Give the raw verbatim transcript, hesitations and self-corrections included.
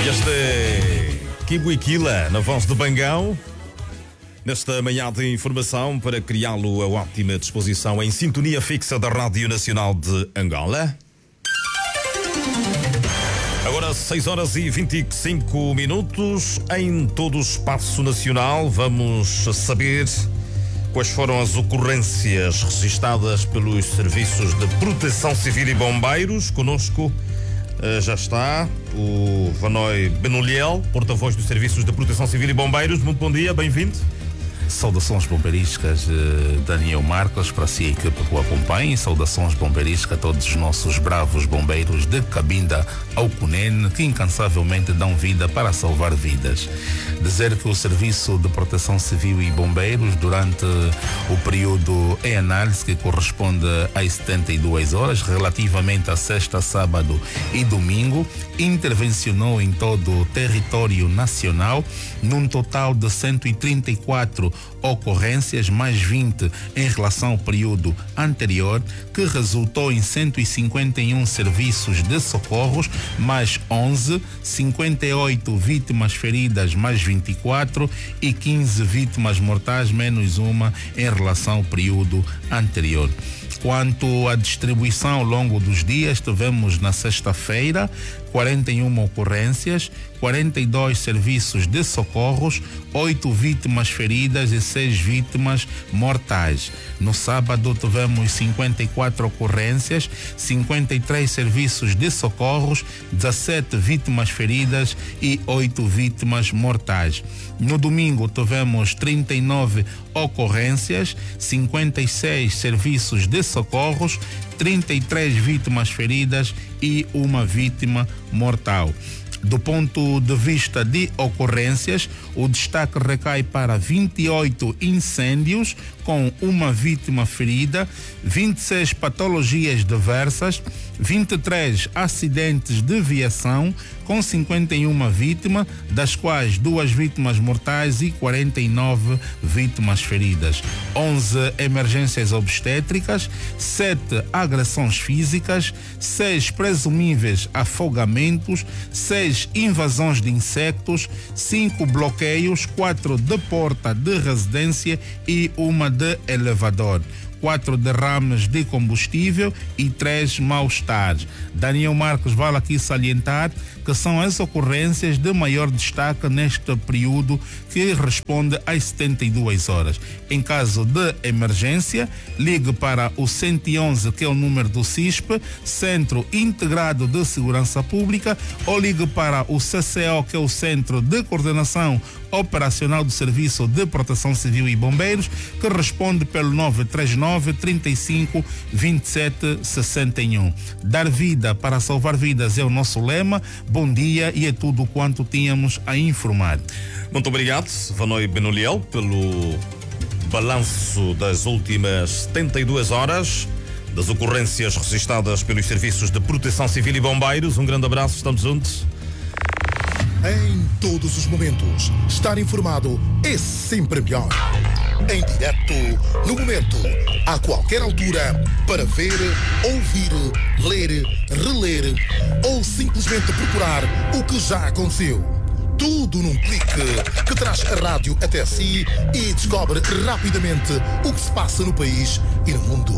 Este é Kibuiquila, na voz de Bangão, nesta manhã de informação para criá-lo a ótima disposição em sintonia fixa da Rádio Nacional de Angola. Agora seis horas e vinte e cinco minutos em todo o espaço nacional. Vamos saber quais foram as ocorrências registadas pelos serviços de proteção civil e bombeiros. Conosco uh, já está o Vanoi Benoliel, porta-voz dos serviços de proteção civil e bombeiros. Muito bom dia, bem-vindo. Saudações bombeirísticas, Daniel Marcos, para si a equipe que o acompanha, e saudações bombeirísticas a todos os nossos bravos bombeiros de Cabinda ao Cunene, que incansavelmente dão vida para salvar vidas. Dizer que o Serviço de Proteção Civil e Bombeiros, durante o período em análise, que corresponde às setenta e duas horas, relativamente a sexta, sábado e domingo, intervencionou em todo o território nacional, num total de cento e trinta e quatro ocorrências, mais vinte em relação ao período anterior, que resultou em cento e cinquenta e um serviços de socorros, mais onze, cinquenta e oito vítimas feridas, mais vinte e quatro e quinze vítimas mortais, menos uma em relação ao período anterior. Quanto à distribuição ao longo dos dias, tivemos na sexta-feira quarenta e uma ocorrências, quarenta e dois serviços de socorros, oito vítimas feridas e seis vítimas mortais. No sábado tivemos cinquenta e quatro ocorrências, cinquenta e três serviços de socorros, dezessete vítimas feridas e oito vítimas mortais. No domingo tivemos trinta e nove ocorrências, cinquenta e seis serviços de socorros, trinta e três vítimas feridas e uma vítima mortal. Do ponto de vista de ocorrências, o destaque recai para vinte e oito incêndios, com uma vítima ferida, vinte e seis patologias diversas, vinte e três acidentes de viação, com cinquenta e uma vítimas, das quais duas vítimas mortais e quarenta e nove vítimas feridas, onze emergências obstétricas, sete agressões físicas, seis presumíveis afogamentos, seis invasões de insectos, cinco bloqueios, quatro de porta de residência e uma de elevador, quatro derrames de combustível e três mal-estares. Daniel Marcos vale aqui salientar que são as ocorrências de maior destaque neste período, que responde às setenta e duas horas. Em caso de emergência, ligue para o cento e onze, que é o número do C I S P, Centro Integrado de Segurança Pública, ou ligue para o C C O, que é o Centro de Coordenação Operacional do Serviço de Proteção Civil e Bombeiros, que responde pelo nove três nove, trinta e cinco, vinte e sete, sessenta e um. Dar vida para salvar vidas é o nosso lema. Bom dia, e é tudo quanto tínhamos a informar. Muito obrigado, Vanoi Benoliel, pelo balanço das últimas setenta e duas horas, das ocorrências registradas pelos serviços de proteção civil e bombeiros. Um grande abraço, estamos juntos. Em todos os momentos, estar informado é sempre melhor. Em direto, no momento, a qualquer altura, para ver, ouvir, ler, reler ou simplesmente procurar o que já aconteceu. Tudo num clique que traz a rádio até si e descobre rapidamente o que se passa no país e no mundo.